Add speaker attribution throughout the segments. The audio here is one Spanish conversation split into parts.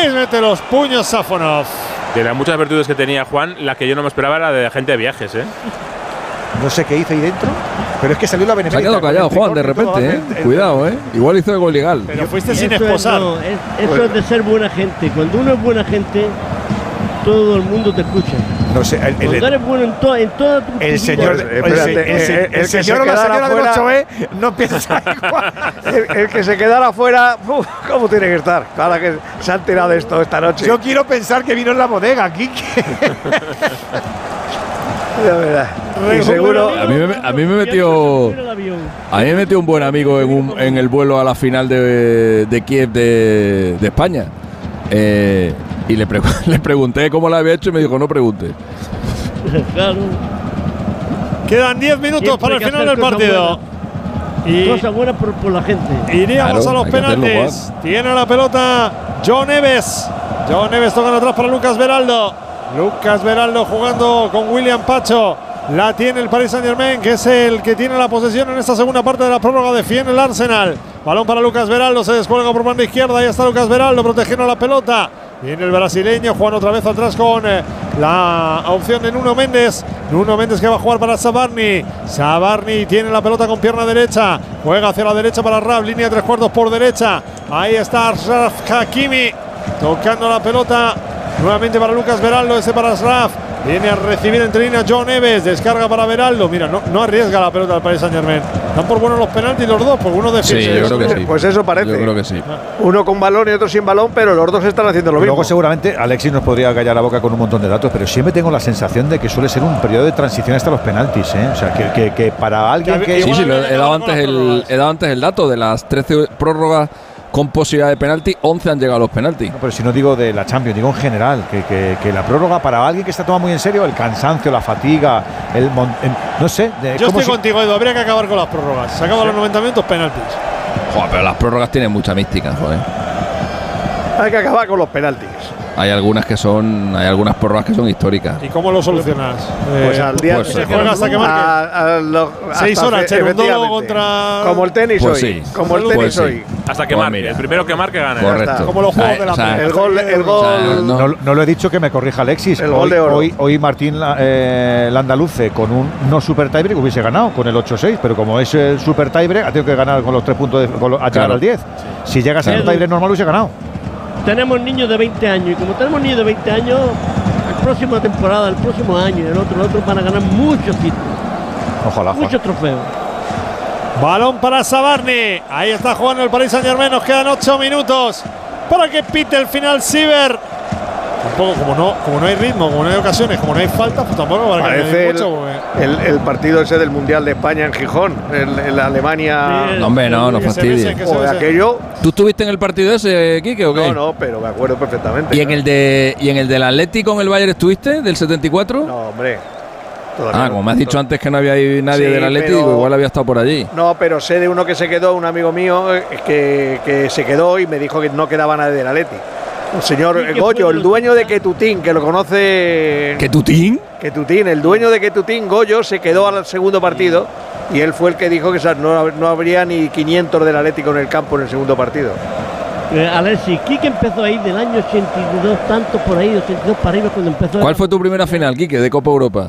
Speaker 1: 6 mete los puños Safonov.
Speaker 2: De las muchas virtudes que tenía Juan, la que yo no me esperaba era de gente de viajes, ¿eh?
Speaker 3: No sé qué hizo ahí dentro, pero es que salió la Benemérita.
Speaker 4: Se ha quedado callado Juan de repente, Cuidado, Igual hizo el gol legal.
Speaker 1: Pero fuiste sin esposar.
Speaker 5: Eso es de ser buena gente. Cuando uno es buena gente, todo el mundo te escucha.
Speaker 3: No sé,
Speaker 5: cuando eres bueno en toda tu
Speaker 3: el señor, el señor o la señora del 8B no piensa igual.
Speaker 6: El que se quedara afuera, ¿cómo tiene que estar? Ahora que se han tirado de esto esta noche.
Speaker 3: Yo quiero pensar que vino en la bodega, Quique.
Speaker 6: La verdad. Y seguro.
Speaker 4: A mí me metió un buen amigo en el vuelo a la final de Kiev de España. Y le pregunté cómo lo había hecho y me dijo, no pregunte.
Speaker 5: Claro.
Speaker 1: Quedan 10 minutos para el final del partido.
Speaker 5: Y cosas buenas por la gente.
Speaker 1: Iríamos a los penaltis. Tiene la pelota John Neves. John Neves toca atrás para Lucas Beraldo. Lucas Beraldo jugando con William Pacho. La tiene el Paris Saint-Germain, que es el que tiene la posesión en esta segunda parte de la prórroga. Defiende el Arsenal. Balón para Lucas Beraldo. Se descuelga por banda izquierda. Ahí está Lucas Beraldo protegiendo la pelota. Viene el brasileño, jugando otra vez atrás con la opción de Nuno Méndez. Nuno Méndez que va a jugar para Sabarni. Sabarni tiene la pelota con pierna derecha. Juega hacia la derecha para Raf. Línea de 3/4 por derecha. Ahí está Ashraf Hakimi tocando la pelota. Nuevamente para Lucas Beraldo, ese para Ashraf. Viene a recibir entre líneas John Neves. Descarga para Beraldo. Mira, no arriesga la pelota al Paris Saint-Germain. Están por buenos los penaltis los dos, porque uno defiende.
Speaker 4: Sí, yo creo que sí.
Speaker 6: Pues eso parece.
Speaker 4: Yo creo que sí.
Speaker 6: Uno con balón y otro sin balón, pero los dos están haciendo lo mismo.
Speaker 3: Luego seguramente Alexis nos podría callar la boca con un montón de datos, pero siempre tengo la sensación de que suele ser un periodo de transición hasta los penaltis, ¿eh? O sea, que para alguien que...
Speaker 4: Sí, he dado antes el dato de las 13 prórrogas con posibilidad de penalti, 11 han llegado a los penaltis.
Speaker 3: No, pero si no digo de la Champions, digo en general, que la prórroga para alguien que está tomando muy en serio el cansancio, la fatiga, no sé.
Speaker 1: Yo estoy contigo, Edu, habría que acabar con las prórrogas. Se acaban los 90 minutos, penaltis.
Speaker 4: Joder, pero las prórrogas tienen mucha mística, joder.
Speaker 6: Hay que acabar con los penaltis.
Speaker 4: Hay algunas prórrogas que son históricas.
Speaker 1: ¿Y cómo lo solucionas?
Speaker 6: Pues al día
Speaker 1: se juega hasta que marque. 6 horas, Cherundolo contra...
Speaker 6: Como el tenis
Speaker 4: pues
Speaker 6: hoy.
Speaker 4: Sí.
Speaker 6: Como el tenis hoy.
Speaker 2: Hasta que marque. El primero que marque gana.
Speaker 4: Correcto.
Speaker 1: Como los juegos de la
Speaker 6: el gol.
Speaker 3: No lo he dicho, que me corrija Alexis.
Speaker 6: El gol de oro.
Speaker 3: Hoy Martín Landaluce con un no super tiebreak hubiese ganado con el 8-6, pero como es el super tiebreak ha tenido que ganar con los 3 puntos a llegar al 10. Si llegas a un tiebreak normal hubiese ganado.
Speaker 5: Tenemos niños de 20 años y como tenemos niños de 20 años, la próxima temporada, el próximo año, el otro van a ganar muchos títulos.
Speaker 3: Ojalá.
Speaker 5: Muchos trofeos.
Speaker 1: Balón para Sabarni. Ahí está jugando el Paris Saint-Germain. Nos quedan 8 minutos para que pite el final Siver. Tampoco, como no hay ritmo, como no hay ocasiones, como no hay falta, pues tampoco para
Speaker 6: parece
Speaker 1: mucho.
Speaker 6: El partido ese del Mundial de España en Gijón, en la Alemania.
Speaker 4: No, hombre, no fastidies.
Speaker 6: Aquello.
Speaker 4: ¿Tú estuviste en el partido ese, Quique, o qué?
Speaker 6: No, pero me acuerdo perfectamente.
Speaker 4: ¿Y en el del Atlético con el Bayern estuviste, del 74?
Speaker 6: No, hombre.
Speaker 4: Como me has dicho antes que no había nadie del Atlético, igual había estado por allí.
Speaker 6: No, pero sé de uno que se quedó, un amigo mío, que se quedó y me dijo que no quedaba nadie del Atlético. El señor Goyo, el dueño de Quetutín, que lo conoce.
Speaker 4: ¿Quetutín?
Speaker 6: Quetutín, el dueño de Quetutín, Goyo, se quedó al segundo partido y él fue el que dijo que no habría ni 500 del Atlético en el campo en el segundo partido.
Speaker 5: Alexis, Quique empezó ahí del año 82, tanto por ahí, 82 para arriba cuando empezó.
Speaker 4: ¿Cuál fue tu primera final, Quique, de Copa Europa?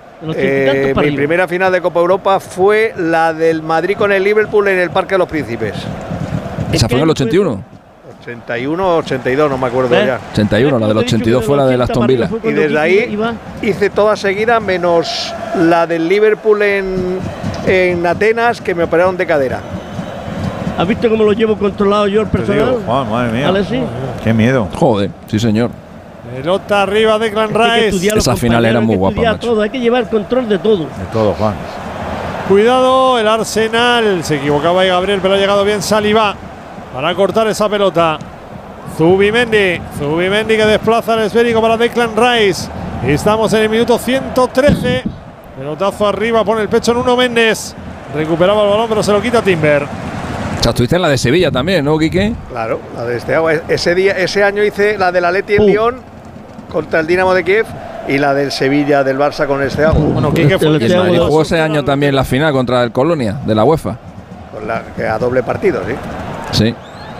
Speaker 6: Mi primera final de Copa Europa fue la del Madrid con el Liverpool en el Parque de los Príncipes.
Speaker 4: ¿Esa fue en el 81?
Speaker 6: 81 o 82, no me acuerdo ya.
Speaker 4: 81, la del 82 fue la de Aston Villa.
Speaker 6: Y desde ahí hice todas seguidas, menos la del Liverpool en Atenas, que me operaron de cadera.
Speaker 5: ¿Has visto cómo lo llevo controlado yo el personal?
Speaker 3: Juan, madre mía.
Speaker 5: Alexis.
Speaker 3: Qué miedo.
Speaker 4: Joder, sí señor.
Speaker 1: Pelota arriba de Declan Rice.
Speaker 4: Esa final era muy guapa.
Speaker 5: Hay que llevar control de todo.
Speaker 3: De todo, Juan.
Speaker 1: Cuidado, el Arsenal. Se equivocaba ahí Gabriel, pero ha llegado bien Saliba para cortar esa pelota. Zubimendi que desplaza el esférico para Declan Rice. Estamos en el minuto 113. Pelotazo arriba, pone el pecho en Nuno Méndez. Recuperaba el balón, pero se lo quita Timber.
Speaker 4: O sea, estuviste en la de Sevilla también, ¿no, Quique?
Speaker 6: Claro, la de ese año hice la del Atleti en Lyon contra el Dinamo de Kiev y la del Sevilla del Barça con el Esteago.
Speaker 1: Bueno, Quique fue
Speaker 4: el Madrid jugó ese año también la final contra el Colonia de la UEFA.
Speaker 6: A doble partido, sí.
Speaker 4: Sí.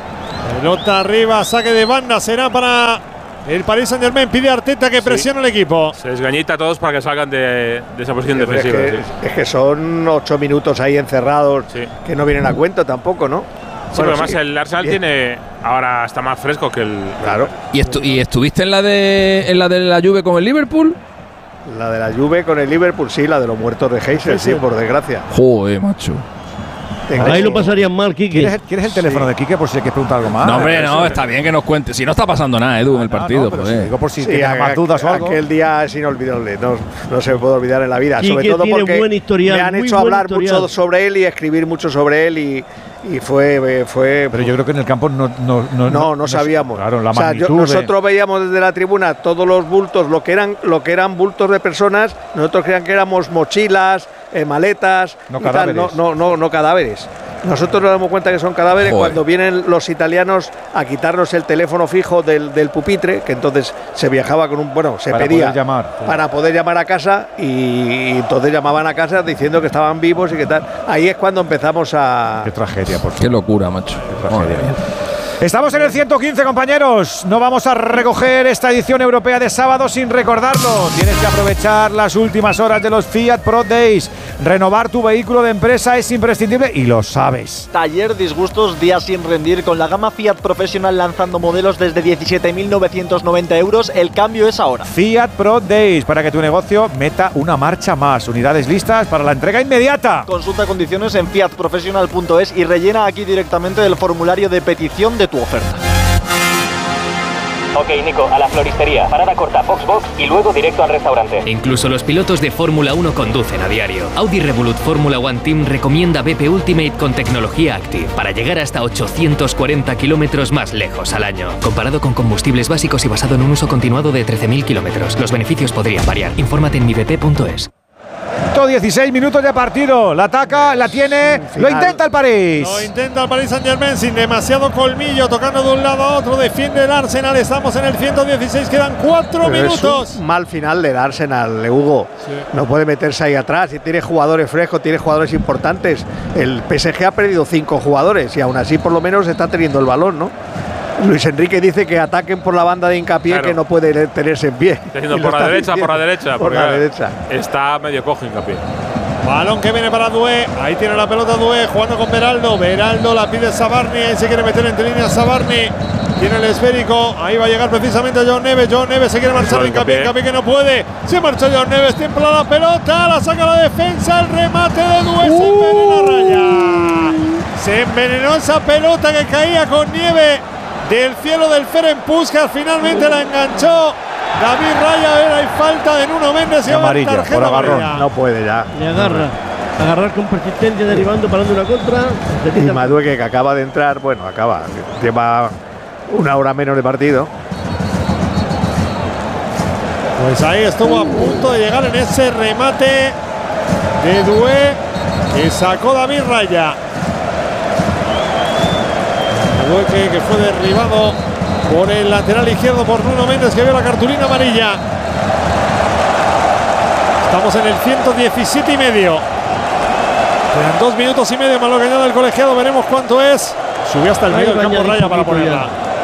Speaker 1: Pelota arriba, saque de banda, será para el Paris Saint-Germain. Pide a Arteta que presione al equipo.
Speaker 2: Se desgañita a todos para que salgan de esa posición
Speaker 6: Sí,
Speaker 2: defensiva.
Speaker 6: es que son 8 minutos ahí encerrados que no vienen a cuento tampoco, ¿no?
Speaker 2: Sí, pero además el Arsenal tiene ahora está más fresco que el.
Speaker 6: Claro.
Speaker 4: ¿Y estuviste en la de la Juve con el Liverpool?
Speaker 6: La de la Juve con el Liverpool, sí, la de los muertos de Heiser, sí, por desgracia.
Speaker 4: Joder, macho.
Speaker 5: Ahí lo pasarían mal, Kiki.
Speaker 3: ¿Quieres el teléfono de Quique por si hay que preguntar algo más?
Speaker 4: No, hombre, no, está bien que nos cuente. Si no está pasando nada, Edu, en el partido.
Speaker 3: No, pero digo por si tienes más dudas o algo.
Speaker 6: Aquel día es inolvidable, no se me puede olvidar en la vida.
Speaker 5: Quique
Speaker 6: sobre todo
Speaker 5: tiene
Speaker 6: porque
Speaker 5: buen historial,
Speaker 6: me han
Speaker 5: muy
Speaker 6: hecho
Speaker 5: buen
Speaker 6: hablar
Speaker 5: historial.
Speaker 6: mucho sobre él y escribir mucho sobre él y fue.
Speaker 3: Pero yo creo que en el campo
Speaker 6: no sabíamos.
Speaker 3: Claro, la
Speaker 6: o sea,
Speaker 3: magnitud.
Speaker 6: nosotros veíamos desde la tribuna todos los bultos, lo que eran bultos de personas. Nosotros creían que éramos mochilas, maletas,
Speaker 3: no
Speaker 6: y
Speaker 3: cadáveres.
Speaker 6: Tal, no cadáveres. Nosotros nos damos cuenta que son cadáveres cuando vienen los italianos a quitarnos el teléfono fijo del pupitre, que entonces se viajaba con se
Speaker 3: para
Speaker 6: pedía
Speaker 3: poder llamar.
Speaker 6: para poder llamar a casa y entonces llamaban a casa diciendo que estaban vivos y que tal. Ahí es cuando empezamos a…
Speaker 3: Qué tragedia, por favor.
Speaker 4: Qué locura, macho.
Speaker 3: Qué tragedia. Estamos en el 115, compañeros. No vamos a recoger esta edición europea de sábado sin recordarlo. Tienes que aprovechar las últimas horas de los Fiat Pro Days. Renovar tu vehículo de empresa es imprescindible y lo sabes.
Speaker 7: Taller disgustos, días sin rendir. Con la gama Fiat Professional lanzando modelos desde 17.990 euros. El cambio es ahora.
Speaker 3: Fiat Pro Days, para que tu negocio meta una marcha más. Unidades listas para la entrega inmediata.
Speaker 7: Consulta condiciones en fiatprofessional.es y rellena aquí directamente el formulario de petición de tu oferta.
Speaker 8: Ok, Nico, a la floristería, parada corta, box y luego directo al restaurante.
Speaker 9: Incluso los pilotos de Fórmula 1 conducen a diario. Audi Revolut Fórmula One Team recomienda BP Ultimate con tecnología Active para llegar hasta 840 kilómetros más lejos al año. Comparado con combustibles básicos y basado en un uso continuado de 13.000 kilómetros, los beneficios podrían variar. Infórmate en mibp.es.
Speaker 3: 16 minutos de partido. La ataca, la tiene, lo intenta el París.
Speaker 1: Lo intenta el Paris Saint-Germain sin demasiado colmillo, tocando de un lado a otro. Defiende el Arsenal. Estamos en el 116, quedan 4 minutos.
Speaker 6: Es un mal final del Arsenal, Hugo. Sí. No puede meterse ahí atrás. Y tiene jugadores frescos, tiene jugadores importantes. El PSG ha perdido 5 jugadores y aún así por lo menos está teniendo el balón, ¿no? Luis Enrique dice que ataquen por la banda de Hincapié, claro, que no puede tenerse en pie.
Speaker 2: Está diciendo por la derecha.
Speaker 6: Por la derecha.
Speaker 2: Está medio cojo Hincapié.
Speaker 1: Balón que viene para Doué. Ahí tiene la pelota Doué jugando con Beraldo. Beraldo la pide Sabarni. Ahí se quiere meter entre líneas Sabarni. Tiene el esférico. Ahí va a llegar precisamente John Neves. John Neves se quiere marchar de Hincapié. Hincapié que no puede. Se marchó John Neves. Templa la pelota. La saca la defensa. El remate de Doué. Se envenenó la raya. Se envenenó esa pelota que caía con nieve del cielo del Ferenc, finalmente la enganchó David Raya. Era y falta de Nuno Méndez y
Speaker 3: amarilla, por agarrón.
Speaker 6: No puede ya.
Speaker 5: Le agarrar con persistencia, derivando, parando una contra.
Speaker 6: Y Madueque, que acaba de entrar, lleva una hora menos de partido.
Speaker 1: Pues ahí estuvo a punto de llegar en ese remate de Doué que sacó David Raya. Que fue derribado por el lateral izquierdo por Nuno Méndez, que vio la cartulina amarilla. Estamos en el 117 y medio. Quedan 2 minutos y medio más lo que añade el colegiado. Veremos cuánto es. Subió hasta el medio del campo Raya para ponerla.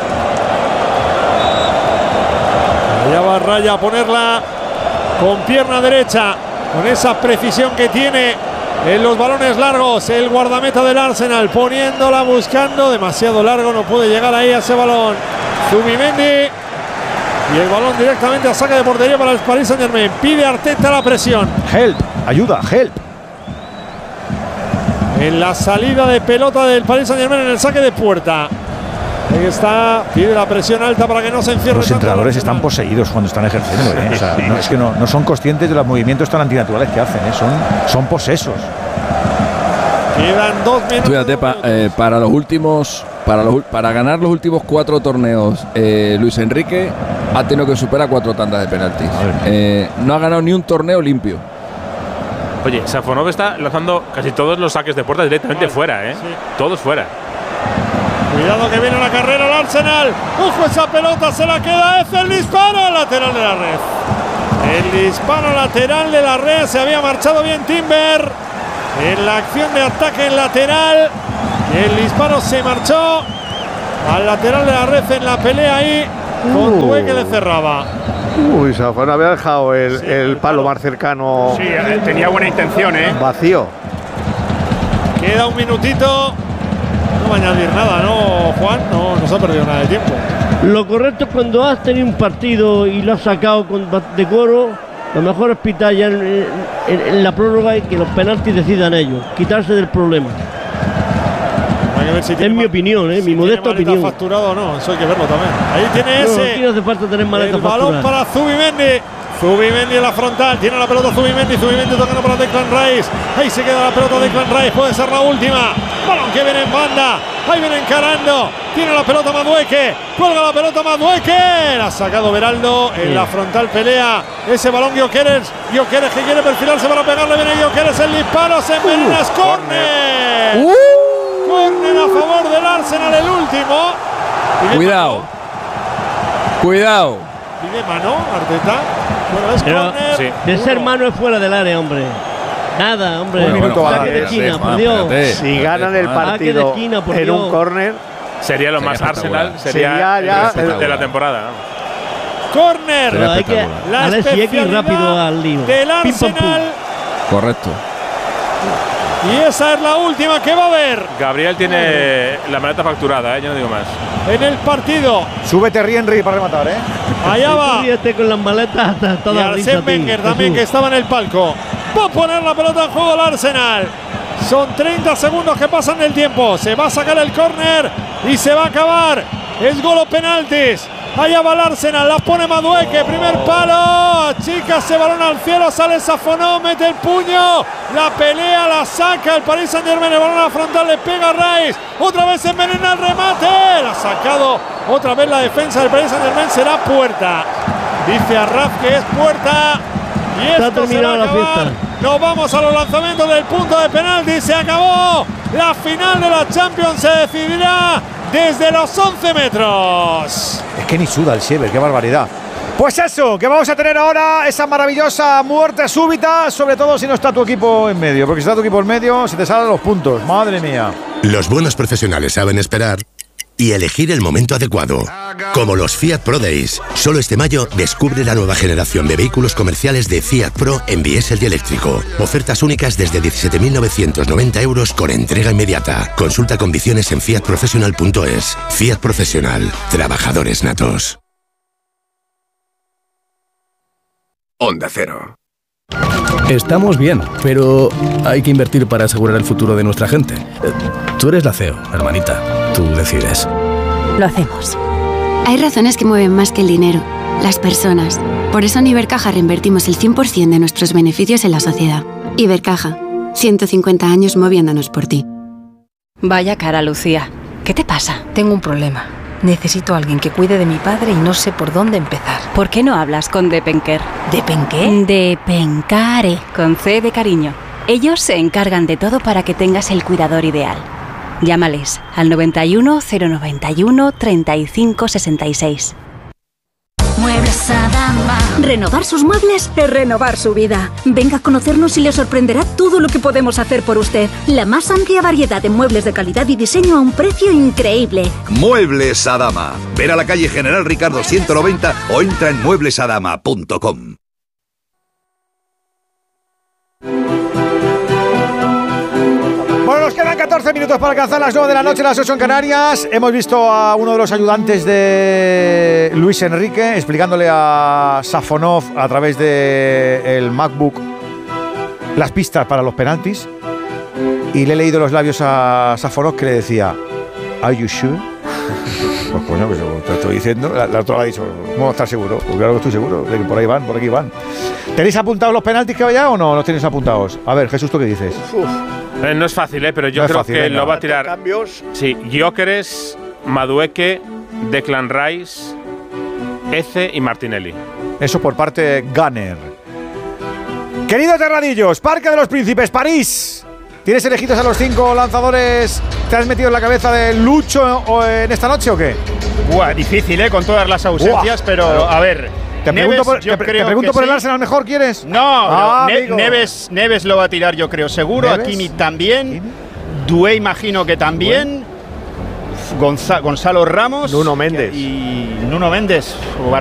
Speaker 1: Allá va Raya a ponerla con pierna derecha, con esa precisión que tiene en los balones largos. El guardameta del Arsenal poniéndola, buscando, demasiado largo, no puede llegar ahí a ese balón Zubimendi, y el balón directamente a saque de portería para el Paris Saint-Germain. Pide Arteta la presión.
Speaker 3: Help, ayuda, help.
Speaker 1: En la salida de pelota del Paris Saint-Germain en el saque de puerta. Ahí está, pide la presión alta para que no se encierre.
Speaker 3: Los entrenadores están poseídos cuando están ejerciendo, O sea, es que no son conscientes de los movimientos tan antinaturales que hacen, son posesos.
Speaker 1: Quedan 2 minutos.
Speaker 4: Fíjate, para ganar los últimos 4 torneos, Luis Enrique ha tenido que superar 4 tandas de penaltis. No ha ganado ni un torneo limpio.
Speaker 2: Oye, Safonov está lanzando casi todos los saques de puerta directamente fuera, ¿eh? Sí. Todos fuera.
Speaker 1: Cuidado que viene la carrera al Arsenal. ¡Ojo, esa pelota se la queda! Es el disparo lateral de la red. El disparo lateral de la red. Se había marchado bien Timber en la acción de ataque en lateral. El disparo se marchó al lateral de la red en la pelea ahí con Due que le cerraba.
Speaker 6: Uy, Safonov había dejado el palo más cercano.
Speaker 10: Sí, tenía buena intención,
Speaker 6: vacío.
Speaker 1: Queda un minutito. No va a añadir nada, ¿no, Juan? No se ha perdido nada de tiempo.
Speaker 5: Lo correcto es cuando has tenido un partido y lo has sacado con decoro, lo mejor es pitar ya en la prórroga y que los penaltis decidan ellos, quitarse del problema.
Speaker 1: Hay que ver si
Speaker 5: es mi opinión, mi modesta opinión.
Speaker 1: Facturado o no, eso hay que verlo también. Ahí tiene ese.
Speaker 5: Aquí no hace falta tener maleta
Speaker 1: el balón
Speaker 5: facturada.
Speaker 1: para Zubimendi. Zubimendi en la frontal, tiene la pelota Zubimendi tocando para Declan Rice. Ahí se queda la pelota de Declan Rice, puede ser la última. Balón que viene en banda, ahí viene encarando. Tiene la pelota Madueque, cuelga la pelota Madueque. La ha sacado Beraldo en la frontal pelea. Ese balón Gyökeres que quiere perfilarse para pegarle, viene Gyökeres, el disparo, se envenena, es córner. Córner a favor del Arsenal, el último.
Speaker 4: Cuidado.
Speaker 1: Pide mano, Arteta. Bueno, es córner.
Speaker 5: Sí. De ser mano es fuera del área, hombre. Nada, hombre.
Speaker 6: Un minuto
Speaker 5: saque de esquina, por Dios.
Speaker 6: Si ganan el partido en un córner,
Speaker 2: sería lo más Arsenal, sería
Speaker 6: ya
Speaker 2: de la temporada.
Speaker 1: Córner.
Speaker 5: Hay que rápido al lío.
Speaker 1: Del Arsenal.
Speaker 4: Correcto.
Speaker 1: Y esa es la última que va a haber.
Speaker 2: Gabriel tiene la maleta facturada, yo no digo más.
Speaker 1: En el partido.
Speaker 3: Súbete Rienri para rematar,
Speaker 1: Allá va.
Speaker 5: Con las maletas
Speaker 1: y Arsène Wenger también, que estaba en el palco. Va a poner la pelota en juego el Arsenal. Son 30 segundos que pasan del tiempo. Se va a sacar el córner y se va a acabar. Es gol o penaltis. Allá va el Arsenal, la pone Madueque, primer palo, chica ese balón al cielo, sale Safonov, mete el puño, la pelea, la saca el Paris Saint-Germain, el balón a la frontal, le pega a Rice, otra vez envenena el remate, la ha sacado otra vez la defensa del Paris Saint-Germain, será puerta, dice Arraf que es puerta, y esto se va a acabar. Nos vamos a los lanzamientos del punto de penalti, se acabó, la final de la Champions se decidirá desde los 11 metros.
Speaker 3: Es que ni suda el Siever, qué barbaridad. Pues eso, que vamos a tener ahora esa maravillosa muerte súbita, sobre todo si no está tu equipo en medio, porque si está tu equipo en medio se te salen los puntos, madre mía.
Speaker 11: Los buenos profesionales saben esperar y elegir el momento adecuado. Como los Fiat Pro Days. Solo este mayo descubre la nueva generación de vehículos comerciales de Fiat Pro en diésel y eléctrico. Ofertas únicas desde 17.990 euros con entrega inmediata. Consulta condiciones en fiatprofessional.es. Fiat Profesional. Trabajadores natos.
Speaker 12: Onda Cero.
Speaker 13: Estamos bien, pero hay que invertir para asegurar el futuro de nuestra gente. Tú eres la CEO, hermanita. Tú decides.
Speaker 14: Lo hacemos. Hay razones que mueven más que el dinero, las personas. Por eso en Ibercaja reinvertimos el 100% de nuestros beneficios en la sociedad. Ibercaja, 150 años moviéndonos por ti.
Speaker 15: Vaya cara, Lucía. ¿Qué te pasa? Tengo un problema. Necesito a alguien que cuide de mi padre y no sé por dónde empezar.
Speaker 14: ¿Por qué no hablas con Depenker?
Speaker 15: ¿Depenqué?
Speaker 14: Depencare, con C de cariño. Ellos se encargan de todo para que tengas el cuidador ideal. Llámales al 91 091 35 66.
Speaker 16: Muebles Adama. Renovar sus muebles es renovar su vida. Venga a conocernos y le sorprenderá todo lo que podemos hacer por usted. La más amplia variedad de muebles de calidad y diseño a un precio increíble.
Speaker 12: Muebles Adama. Ver a la calle General Ricardo 190 o entra en mueblesadama.com.
Speaker 3: Bueno, nos quedan 14 minutos para alcanzar las 9 de la noche, las 8 en Canarias. Hemos visto a uno de los ayudantes de Luis Enrique explicándole a Safonov a través del MacBook las pistas para los penaltis. Y le he leído los labios a Safonov que le decía: ¿Are you sure? Pues coño, que te estoy diciendo. La otra le ha dicho: ¿cómo estás seguro? Pues claro que estoy seguro, de que por ahí van, por aquí van. ¿Tenéis apuntados los penaltis que vaya o no los tenéis apuntados? A ver, Jesús, ¿tú qué dices?
Speaker 2: No es fácil, pero yo creo que lo va a tirar. ¿Cambios? Sí, Gyökeres, Madueque, Declan Rice, Eze y Martinelli.
Speaker 3: Eso por parte de Gunner. Queridos Terradillos, Parque de los Príncipes, París. ¿Tienes elegidos a los 5 lanzadores? ¿Te has metido en la cabeza de Lucho en esta noche o qué?
Speaker 10: Buah, difícil, con todas las ausencias, pero a ver.
Speaker 3: Te pregunto por el Arsenal mejor, ¿quieres?
Speaker 10: No, Neves lo va a tirar, yo creo, seguro.
Speaker 3: ¿Neves?
Speaker 10: Hakimi también. Due imagino que también. Gonzalo Ramos.
Speaker 6: Nuno Méndez.
Speaker 10: Y Nuno Méndez.